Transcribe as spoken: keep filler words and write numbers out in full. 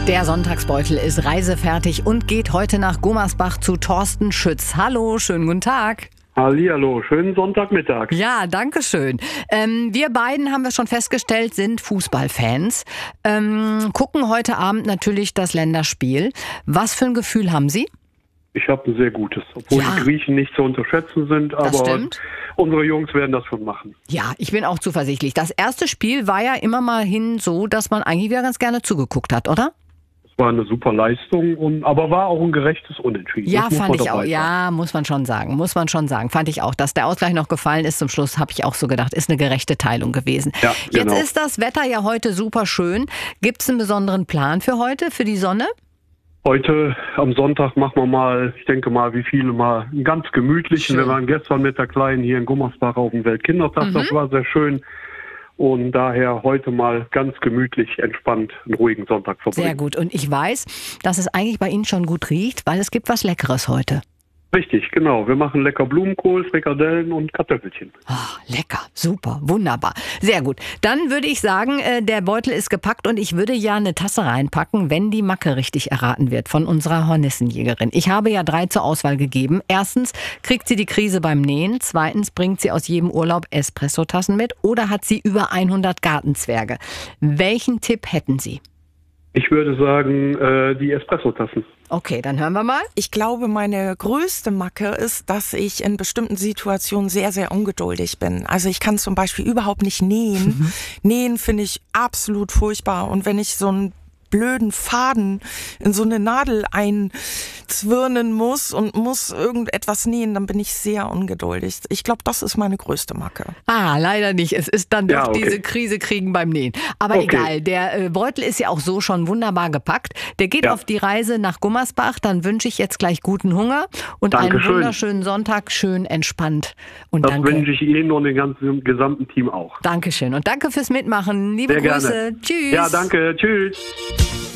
Der Sonntagsbeutel ist reisefertig und geht heute nach Gummersbach zu Thorsten Schütz. Hallo, schönen guten Tag. Hallihallo, schönen Sonntagmittag. Ja, danke schön. Ähm, wir beiden, haben wir schon festgestellt, sind Fußballfans. Ähm, gucken heute Abend natürlich das Länderspiel. Was für ein Gefühl haben Sie? Ich habe ein sehr gutes, obwohl Ja. die Griechen nicht zu unterschätzen sind, aber stimmt. unsere Jungs werden das schon machen. Ja, ich bin auch zuversichtlich. Das erste Spiel war ja immer mal hin so, dass man eigentlich wieder ganz gerne zugeguckt hat, oder? Es war eine super Leistung, und, aber war auch ein gerechtes Unentschieden. Ja, Das muss fand man ich dabei auch. sagen. Ja, muss man schon sagen. Muss man schon sagen. Fand ich auch. Dass der Ausgleich noch gefallen ist zum Schluss, habe ich auch so gedacht, ist eine gerechte Teilung gewesen. Ja, genau. Jetzt ist das Wetter ja heute super schön. Gibt es einen besonderen Plan für heute, für die Sonne? Heute am Sonntag machen wir mal, ich denke mal, wie viele mal, einen ganz gemütlichen. Schön. Wir waren gestern mit der Kleinen hier in Gummersbach auf dem Weltkindertag. Mhm. Das war sehr schön. Und daher heute mal ganz gemütlich, entspannt, einen ruhigen Sonntag verbringen. Sehr gut. Und ich weiß, dass es eigentlich bei Ihnen schon gut riecht, weil es gibt was Leckeres heute. Richtig, genau. Wir machen lecker Blumenkohl, Frikadellen und Kartoffelchen. Ah, lecker, super, wunderbar. Sehr gut. Dann würde ich sagen, äh, der Beutel ist gepackt und ich würde ja eine Tasse reinpacken, wenn die Macke richtig erraten wird von unserer Hornissenjägerin. Ich habe ja drei zur Auswahl gegeben. Erstens kriegt sie die Krise beim Nähen. Zweitens bringt sie aus jedem Urlaub Espressotassen mit. Oder hat sie über hundert Gartenzwerge. Welchen Tipp hätten Sie? Ich würde sagen, äh, die Espressotassen. Okay, dann hören wir mal. Ich glaube, meine größte Macke ist, dass ich in bestimmten Situationen sehr, sehr ungeduldig bin. Also ich kann zum Beispiel überhaupt nicht nähen. Mhm. Nähen finde ich absolut furchtbar. Und wenn ich so einen blöden Faden in so eine Nadel einzwirnen muss und muss irgendetwas nähen, dann bin ich sehr ungeduldig. Ich glaube, das ist meine größte Macke. Ah, leider nicht. Es ist dann doch Ja, okay. diese Krise kriegen beim Nähen. Aber Okay. egal, der äh, Beutel ist ja auch so schon wunderbar gepackt. Der geht Ja. auf die Reise nach Gummersbach. Dann wünsche ich jetzt gleich guten Hunger und einen Dankeschön. wunderschönen Sonntag, schön entspannt. Und Das danke. wünsche ich Ihnen und dem ganzen gesamten Team auch. Dankeschön und danke fürs Mitmachen. Liebe Sehr Grüße. gerne. Tschüss. Ja, danke. Tschüss.